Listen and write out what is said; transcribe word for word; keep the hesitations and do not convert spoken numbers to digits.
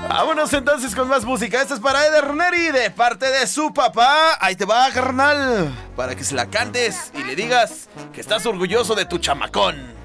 Vámonos entonces con más música. Esta es para Eder Neri de parte de su papá. Ahí te va, carnal, para que se la cantes y le digas que estás orgulloso de tu chamacón.